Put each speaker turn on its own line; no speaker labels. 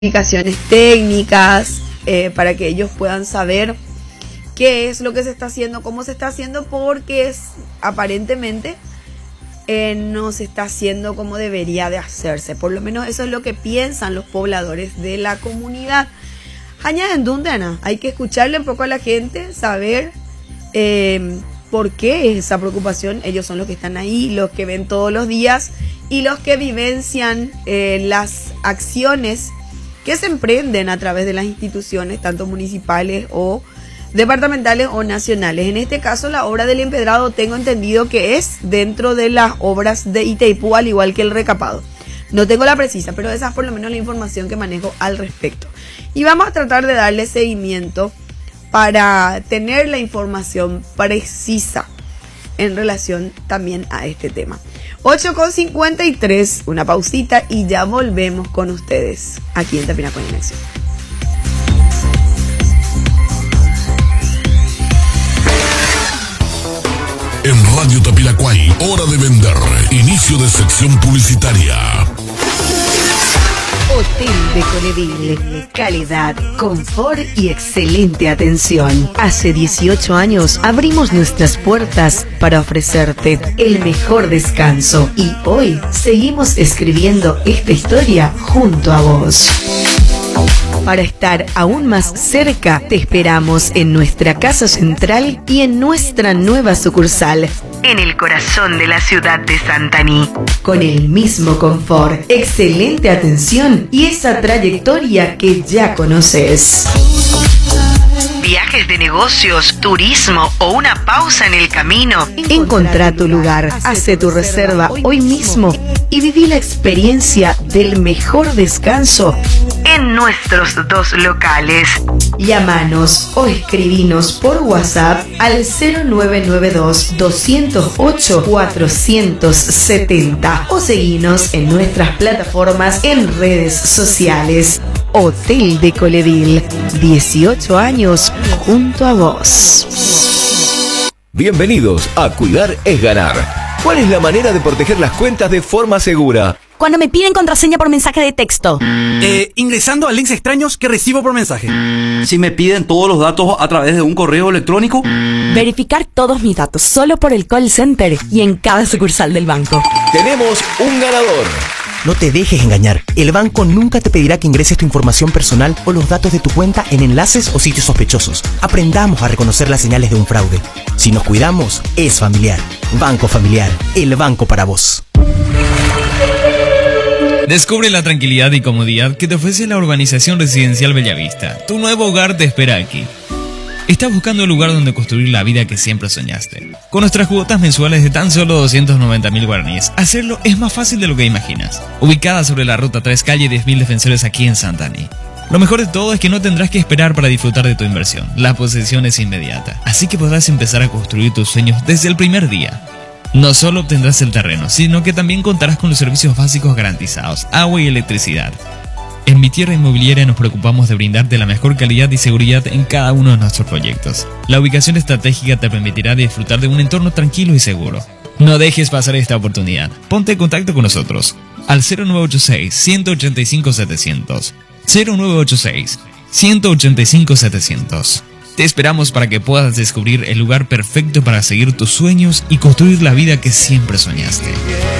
explicaciones técnicas para que ellos puedan saber qué es lo que se está haciendo, cómo se está haciendo, porque aparentemente no se está haciendo como debería de hacerse. Por lo menos eso es lo que piensan los pobladores de la comunidad. Añaden Dundana, hay que escucharle un poco a la gente, saber por qué es esa preocupación. Ellos son los que están ahí, los que ven todos los días y los que vivencian las acciones que se emprenden a través de las instituciones, tanto municipales o departamentales o nacionales. En este caso, la obra del empedrado tengo entendido que es dentro de las obras de Itaipú, al igual que el recapado. No tengo la precisa, pero esa es por lo menos la información que manejo al respecto. Y vamos a tratar de darle seguimiento para tener la información precisa en relación también a este tema. 8:53, una pausita y ya volvemos con ustedes aquí en Tapina Conexión.
En Radio Tapiracuay, hora de vender. Inicio de sección publicitaria.
Hotel de Coleville. Calidad, confort y excelente atención. Hace 18 años abrimos nuestras puertas para ofrecerte el mejor descanso. Y hoy seguimos escribiendo esta historia junto a vos. Para estar aún más cerca, te esperamos en nuestra casa central y en nuestra nueva sucursal, en el corazón de la ciudad de Santaní, con el mismo confort, excelente atención y esa trayectoria que ya conoces. Viajes de negocios, turismo o una pausa en el camino. Encontrá tu lugar, hace tu reserva hoy mismo y viví la experiencia del mejor descanso en nuestros dos locales. Llámanos o escribinos por WhatsApp al 0992-208-470 o seguinos en nuestras plataformas en redes sociales. Hotel de Coleville, 18 años junto a vos.
Bienvenidos a Cuidar es Ganar. ¿Cuál es la manera de proteger las cuentas de forma segura?
Cuando me piden contraseña por mensaje de texto.
Ingresando a links extraños que recibo por mensaje. Si me piden todos los datos a través de un correo electrónico.
Verificar todos mis datos solo por el call center y en cada sucursal del banco.
Tenemos un ganador.
No te dejes engañar. El banco nunca te pedirá que ingreses tu información personal o los datos de tu cuenta en enlaces o sitios sospechosos. Aprendamos a reconocer las señales de un fraude. Si nos cuidamos, es familiar. Banco Familiar, el banco para vos.
Descubre la tranquilidad y comodidad que te ofrece la urbanización residencial Bellavista. Tu nuevo hogar te espera aquí. Estás buscando un lugar donde construir la vida que siempre soñaste. Con nuestras cuotas mensuales de tan solo 290.000 guaraníes, hacerlo es más fácil de lo que imaginas. Ubicada sobre la ruta 3, calle 10.000 Defensores aquí en Santaní. Lo mejor de todo es que no tendrás que esperar para disfrutar de tu inversión. La posesión es inmediata, así que podrás empezar a construir tus sueños desde el primer día. No solo obtendrás el terreno, sino que también contarás con los servicios básicos garantizados, agua y electricidad. En Mi Tierra Inmobiliaria nos preocupamos de brindarte la mejor calidad y seguridad en cada uno de nuestros proyectos. La ubicación estratégica te permitirá disfrutar de un entorno tranquilo y seguro. No dejes pasar esta oportunidad. Ponte en contacto con nosotros al 0986-185-700. 0986-185-700. Te esperamos para que puedas descubrir el lugar perfecto para seguir tus sueños y construir la vida que siempre soñaste.